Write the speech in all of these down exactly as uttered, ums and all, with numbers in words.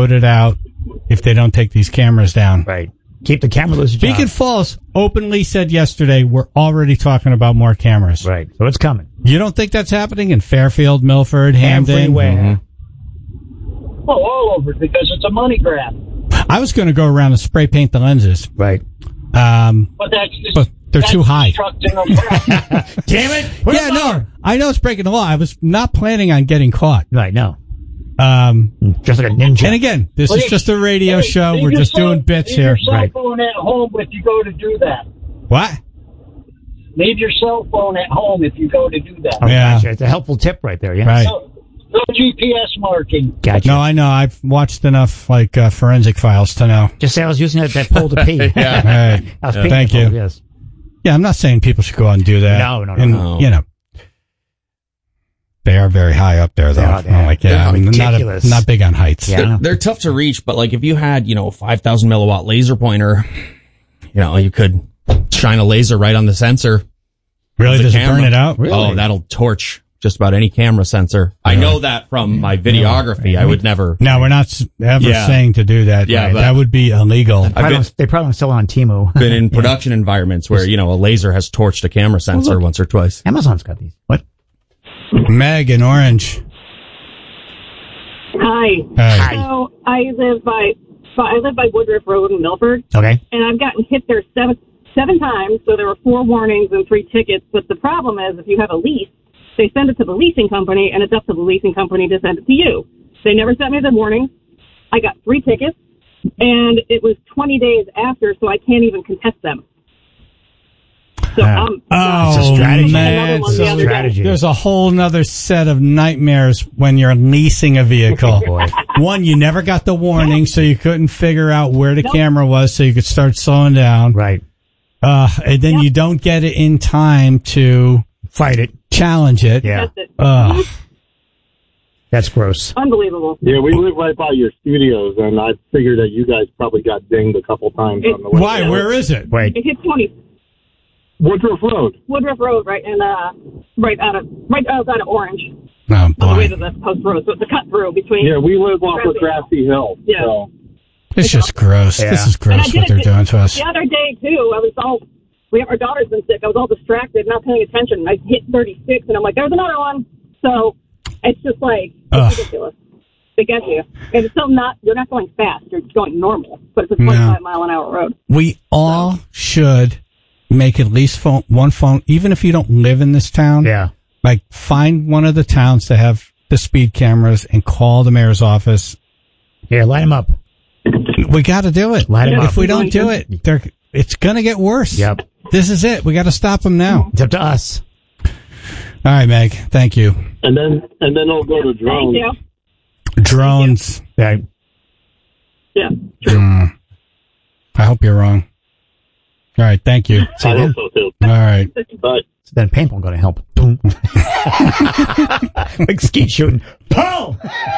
voted out if they don't take these cameras down. Right. Keep the cameras. Beacon Falls openly said yesterday, we're already talking about more cameras. Right. So it's coming. You don't think that's happening in Fairfield, Milford, Hamden? Everywhere. Mm-hmm. Oh, all over, because it's a money grab. I was going to go around and spray paint the lenses. Right. Um, but that's just, but they're that's too high. Damn it. Put yeah, no. I know it's breaking the law. I was not planning on getting caught. Right, no. Um, just like a ninja. And again, this well, is just a radio hey, show. We're just cell, doing bits leave here. Leave your cell right. phone at home if you go to do that. What? Leave your cell phone at home if you go to do that. Oh, yeah. Gotcha. It's a helpful tip right there, yeah. Right. No, no G P S marking. Gotcha. No, I know. I've watched enough like uh, forensic files to know. Just say I was using that, that pole to pee. yeah. Right. I was yeah. peeing Thank you. Pole, yes. Yeah, I'm not saying people should go out and do that. No, no, no. And, no. You know, they are very high up there, though. They are, they are. I'm like, yeah, They're I'm not, ridiculous. a, not big on heights. Yeah. They're, they're tough to reach, but like if you had, you know, a five thousand milliwatt laser pointer, you know, you could shine a laser right on the sensor. Really? The Does camera. it burn it out? Really? Oh, that'll torch just about any camera sensor. Really? I know that from my videography. No. I would never. No, we're not ever yeah. saying to do that. Yeah, right? That would be illegal. They probably, been, they probably don't sell it on Temu. Been in production yeah. environments where, you know, a laser has torched a camera sensor oh, once or twice. Amazon's got these. What? Meg in Orange. Hi. Hi. So I live by, I live by Woodruff Road in Milford. Okay. And I've gotten hit there seven seven times. So there were four warnings and three tickets. But the problem is, if you have a lease, they send it to the leasing company, and it's up to the leasing company to send it to you. They never sent me the warnings. I got three tickets, and it was twenty days after, so I can't even contest them. So, um, oh, it's a strategy. Man, it's so the strategy. There's a whole nother set of nightmares when you're leasing a vehicle. Boy. One, you never got the warning, so you couldn't figure out where the nope. camera was, so you could start slowing down. Right. Uh, and then yep. you don't get it in time to fight it, challenge it. Yeah. That's it. Uh, That's gross. Unbelievable. Yeah, we live right by your studios, and I figured that you guys probably got dinged a couple times it, on the way. Why? Where is it? Wait. It hit twenty. Woodruff Road. Woodruff Road, right in uh, right out of right outside of Orange, Oh, on the way boy. to the post road. So it's a cut through between. Yeah, we live off of Grassy Hill. Yeah. So. It's just gross. Yeah. This is And I gross did what they're it doing to us. The other day too, I was all. We have our daughter's been sick. I was all distracted, not paying attention. I hit thirty-six, and I'm like, "There's another one." So it's just like it's Ugh. ridiculous. They get you, and it's still not. You're not going fast. You're going normal, but it's a twenty-five No. mile an hour road. We all should make at least phone, one phone, even if you don't live in this town. Yeah. Like, find one of the towns that have the speed cameras and call the mayor's office. Yeah, light them up. We got to do it. Light 'em If up. we don't do it, they're, it's going to get worse. Yep. This is it. We got to stop them now. It's up to us. All right, Meg. Thank you. And then, and then it'll go to drones. Thank you. Drones. Yeah. Yeah. Mm. I hope you're wrong. All right. Thank you. See I then? hope so too. All right. But So then paintball going to help. Boom. Like skeet shooting. Boom!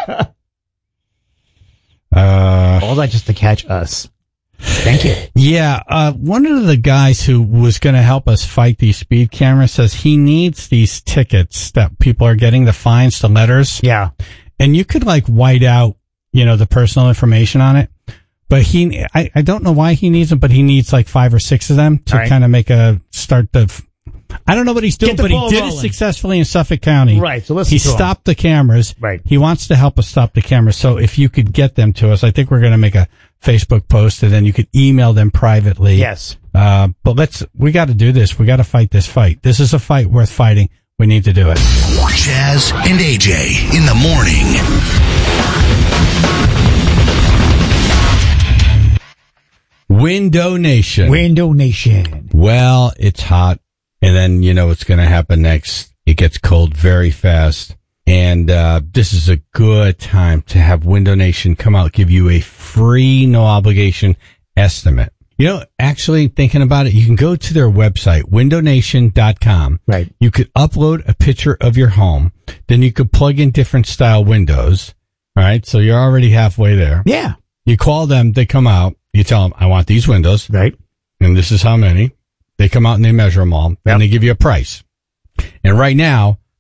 Uh, All that just to catch us. Thank you. Yeah, uh, one of the guys who was going to help us fight these speed cameras says he needs these tickets that people are getting, the fines, the letters. Yeah. And you could like white out, you know, the personal information on it. But he, I, I don't know why he needs them, but he needs like five or six of them to Right. kind of make a start the, I don't know what he's doing, Get the but he ball did it rolling. successfully in Suffolk County. Right, so listen He to him. stopped the cameras. Right. He wants to help us stop the cameras. So if you could get them to us, I think we're going to make a Facebook post and then you could email them privately. Yes. Uh, but let's, we got to do this. We got to fight this fight. This is a fight worth fighting. We need to do it. Jazz and A J in the morning. Window Nation. Window Nation. Well, it's hot. And then, you know what's going to happen next. It gets cold very fast. And uh this is a good time to have Window Nation come out, give you a free, no obligation estimate. You know, actually thinking about it, you can go to their website, window nation dot com. Right. You could upload a picture of your home. Then you could plug in different style windows. All right. So you're already halfway there. Yeah. You call them, they come out. You tell them, I want these windows. Right. And this is how many. They come out and they measure them all. Yep. And they give you a price. And right now,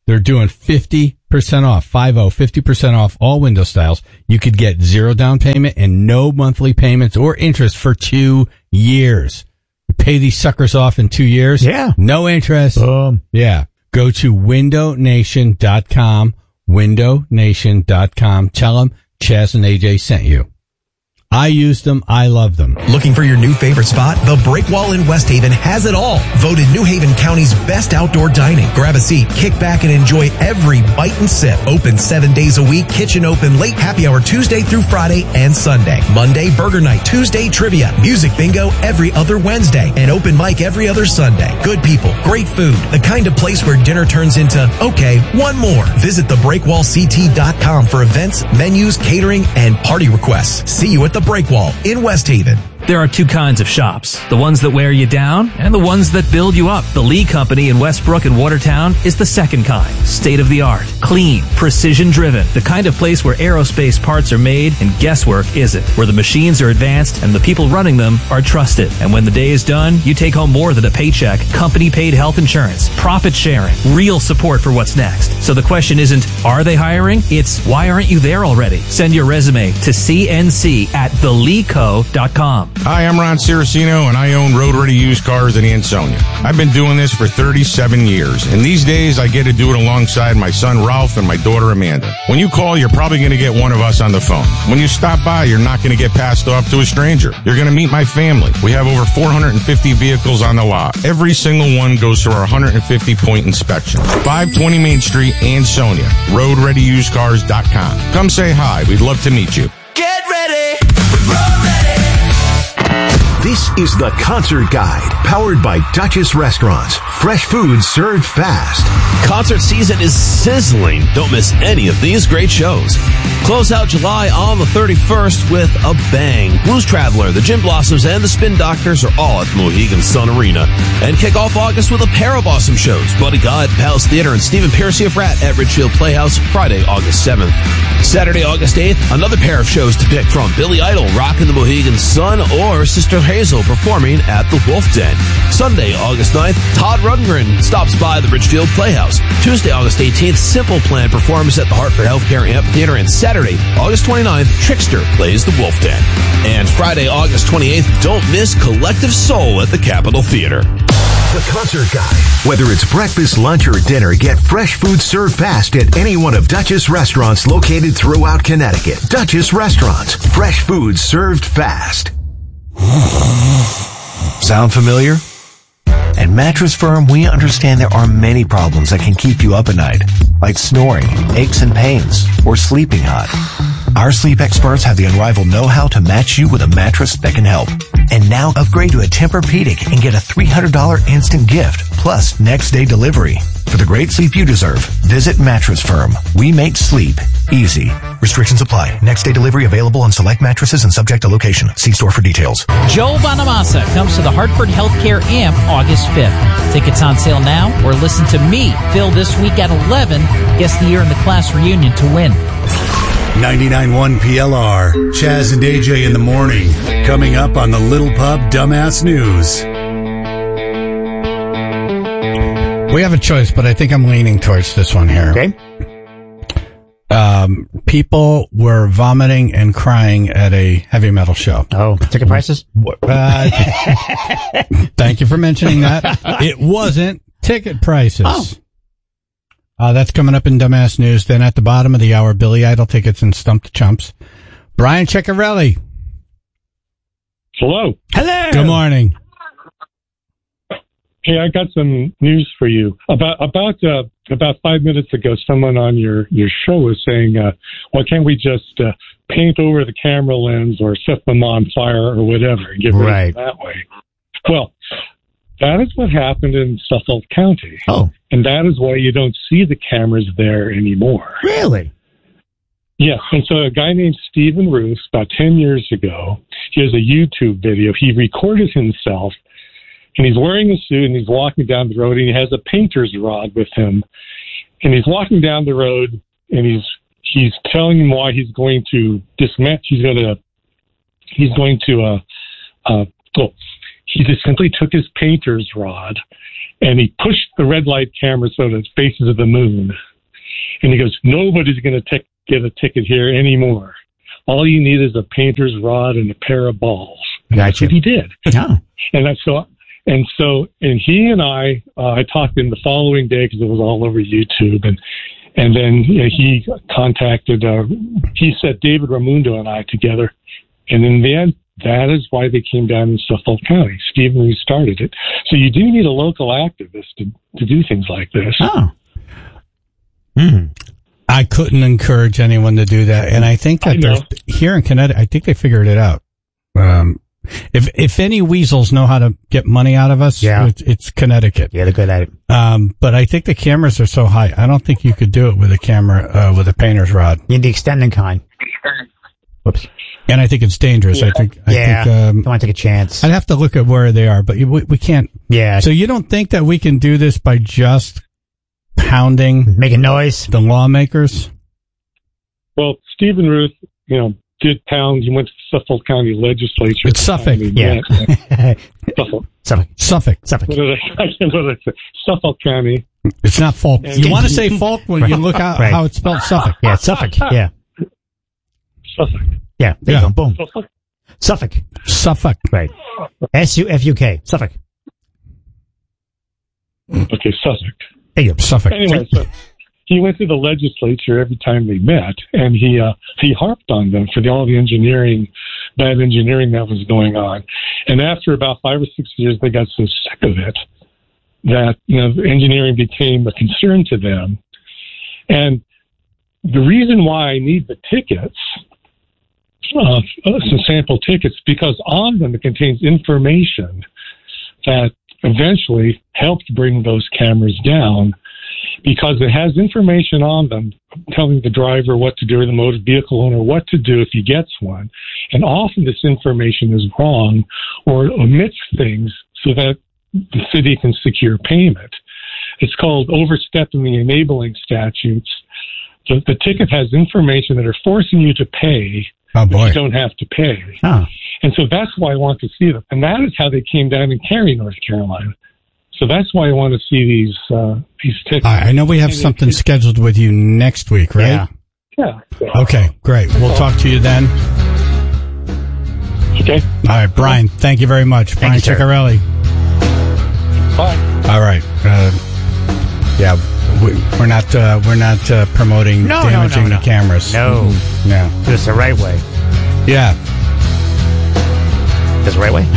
They're doing fifty percent off, five oh, fifty percent off all window styles. You could get zero down payment and no monthly payments or interest for two years. You pay these suckers off in two years. Yeah. No interest. Um, Yeah. Go to window nation dot com, window nation dot com. Tell them Chaz and A J sent you. I used them. I love them. Looking for your new favorite spot? The Break Wall in West Haven has it all. Voted New Haven County's best outdoor dining. Grab a seat, kick back, and enjoy every bite and sip. Open seven days a week. Kitchen open late. Happy hour Tuesday through Friday and Sunday. Monday, burger night. Tuesday, trivia. Music bingo every other Wednesday. And open mic every other Sunday. Good people. Great food. The kind of place where dinner turns into, okay, one more. Visit the break wall c t dot com for events, menus, catering, and party requests. See you at the Break Wall in West Haven. There are two kinds of shops, the ones that wear you down and the ones that build you up. The Lee Company in Westbrook and Watertown is the second kind. State of the art, clean, precision driven. The kind of place where aerospace parts are made and guesswork isn't. Where the machines are advanced and the people running them are trusted. And when the day is done, you take home more than a paycheck, company paid health insurance, profit sharing, real support for what's next. So the question isn't, are they hiring? It's, why aren't you there already? Send your resume to c n c at the lee co dot com. Hi, I'm Ron Ciracino, and I own Road Ready Used Cars in Ansonia. I've been doing this for thirty-seven years, and these days I get to do it alongside my son Ralph and my daughter Amanda. When you call, you're probably going to get one of us on the phone. When you stop by, you're not going to get passed off to a stranger. You're going to meet my family. We have over four hundred fifty vehicles on the lot. Every single one goes through our one hundred fifty point inspection. five twenty Main Street, Ansonia. road ready used cars dot com. Come say hi. We'd love to meet you. Get ready. Road ready. This is the Concert Guide, powered by Duchess Restaurants. Fresh food served fast. Concert season is sizzling. Don't miss any of these great shows. Close out July on the thirty-first with a bang. Blues Traveler, the Gin Blossoms, and the Spin Doctors are all at the Mohegan Sun Arena. And kick off August with a pair of awesome shows. Buddy Guy at Palace Theater and Stephen Piercy of Rat at Ridgefield Playhouse Friday, August seventh. Saturday, August eighth, another pair of shows to pick from. Billy Idol rocking the Mohegan Sun or Sister Hazel performing at the Wolf Den. Sunday, August ninth, Todd Rundgren stops by the Ridgefield Playhouse. Tuesday, August eighteenth, Simple Plan performs at the Hartford Healthcare Amphitheater. And Saturday, August twenty-ninth, Trickster plays the Wolf Den. And Friday, August twenty-eighth, don't miss Collective Soul at the Capitol Theater. The Concert Guide. Whether it's breakfast, lunch, or dinner, get fresh food served fast at any one of Duchess restaurants located throughout Connecticut. Duchess Restaurants. Fresh food served fast. Sound familiar? At Mattress Firm, we understand there are many problems that can keep you up at night, like snoring, aches and pains, or sleeping hot. Our sleep experts have the unrivaled know-how to match you with a mattress that can help. And now upgrade to a Tempur-Pedic and get a three hundred dollars instant gift, plus next-day delivery. For the great sleep you deserve, visit Mattress Firm. We make sleep easy. Restrictions apply. Next-day delivery available on select mattresses and subject to location. See store for details. Joe Bonamassa comes to the Hartford Healthcare Amp August fifth. Tickets on sale now, or listen to me, Phil, this week at eleven. Guess the year in the class reunion to win. ninety-nine point one P L R. Chaz and A J in the morning. Coming up on the Little Pub Dumbass News. We have a choice, but I think I'm leaning towards this one here. Okay. Um, people were vomiting and crying at a heavy metal show. Oh, ticket prices? Uh, thank you for mentioning that. It wasn't ticket prices. Oh. Uh, that's coming up in Dumbass News. Then at the bottom of the hour, Billy Idol tickets and Stump the Chumps. Brian Ceccarelli. Hello. Hello. Good morning. Hey, I got some news for you. About about uh, about five minutes ago, someone on your, your show was saying, uh, "Why can't we just uh, paint over the camera lens or set them on fire or whatever and get rid right. of them that way?" Well, that is what happened in Suffolk County. Oh, and that is why you don't see the cameras there anymore. Really? Yes. And so a guy named Stephen Roos, about ten years ago, he has a YouTube video. He recorded himself. And he's wearing a suit, and he's walking down the road, and he has a painter's rod with him. And he's walking down the road, and he's he's telling him why he's going to dismantle. He's going to he's going to uh, uh, oh, he just simply took his painter's rod and he pushed the red light camera so that it faces the moon. And he goes, nobody's going to get a ticket here anymore. All you need is a painter's rod and a pair of balls. And that's what he did. Yeah. And I saw, and so, and he and I, uh, I talked to him the following day because it was all over YouTube. And, and then you know, he contacted, uh, he set David Raimundo and I together. And in the end, that is why they came down in Suffolk County. Stephen Roos started it. So you do need a local activist to, to do things like this. Oh. Mm. I couldn't encourage anyone to do that. And I think that I know. there's, here in Connecticut, I think they figured it out. Um, if, if any weasels know how to get money out of us, Yeah. it's, it's Connecticut. Yeah, they're good at it. Um, but I think the cameras are so high. I don't think you could do it with a camera, uh, with a painter's rod. You need the extending kind. Whoops. And I think it's dangerous. I think, I Yeah. think, um, Don't want to take a chance. I'd have to look at where they are, but we, we can't. Yeah. So you don't think that we can do this by just pounding, making noise, the lawmakers? Well, Stephen Roos, you know, did pound. He went to the Suffolk County Legislature. It's Suffolk. Yeah. Suffolk. Suffolk. Suffolk. Suffolk. What did I, I can't- what did I say? Suffolk County. It's not Falk. And- You want to say Falk when you look out Right. how it's spelled Suffolk. Yeah, it's Suffolk. Yeah. Suffolk. Yeah. There Yeah. you go. Boom. Suffolk. Suffolk. Suffolk. Right. S U F U K. Suffolk. Okay, Suffolk. There you go. Suffolk. Anyway, so he went to the legislature every time they met, and he uh, he harped on them for the, all the engineering, bad engineering that was going on. And after about five or six years, they got so sick of it that you know engineering became a concern to them. And the reason why I need the tickets, uh, some sample tickets, because on them it contains information that eventually helped bring those cameras down, because it has information on them telling the driver what to do or the motor vehicle owner what to do if he gets one. And often this information is wrong or omits things so that the city can secure payment. It's called overstepping the enabling statutes. The, the ticket has information that are forcing you to pay. Oh, boy. You don't have to pay. Oh. And so that's why I want to see them. And that is how they came down in Cary, North Carolina. So that's why I want to see these uh, these tickets. I I know we have And something it's- scheduled with you next week, right? Yeah. Yeah. Okay, great. We'll talk to you then. Okay. All right, Brian, thank you very much. Brian you, sir. Ciccarelli. Bye. All right. Uh, yeah, we, we're not uh, we're not uh, promoting No, no, damaging no, no. the cameras. No. Mhm. No. Do this the right way. Yeah. This the right way?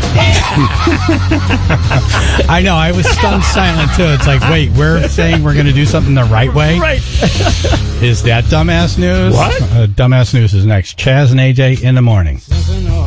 I know. I was stunned silent too. It's like, wait, we're saying we're going to do something the right way? Right. Is that dumbass news? What? Uh, dumbass news is next. Chaz and A J in the morning.